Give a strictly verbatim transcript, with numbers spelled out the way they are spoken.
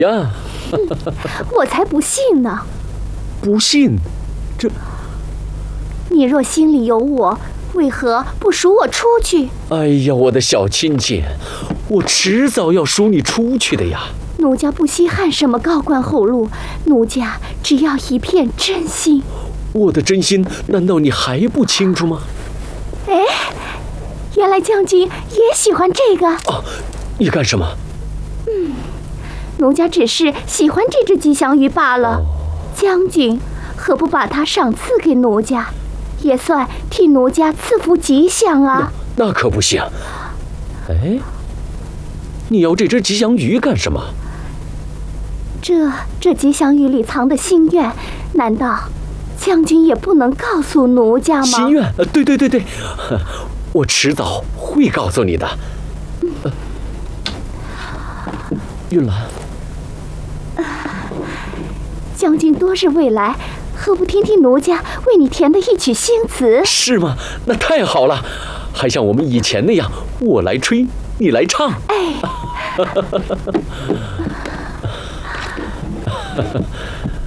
呀。 我才不信呢！ 不信？这…… 你若心里有我，为何不赎我出去？ 哎呀，我的小亲戚，我迟早要赎你出去的呀！ 奴家不稀罕什么高官厚禄，奴家只要一片真心。 我的真心，难道你还不清楚吗？ 哎，原来将军也喜欢这个。 哦，你干什么？ 嗯，奴家只是喜欢这只吉祥鱼罢了。哦、将军何不把它赏赐给奴家，也算替奴家赐福吉祥啊？ 那, 那可不行。哎，你要这只吉祥鱼干什么？ 这这吉祥鱼里藏的心愿，难道将军也不能告诉奴家吗？ 心愿？呃，对对对对，我迟早会告诉你的。嗯呃、玉兰， 呃，将军多日未来，何不听听奴家为你填的一曲新词？ 是吗？那太好了，还像我们以前那样，我来吹，你来唱。 哎。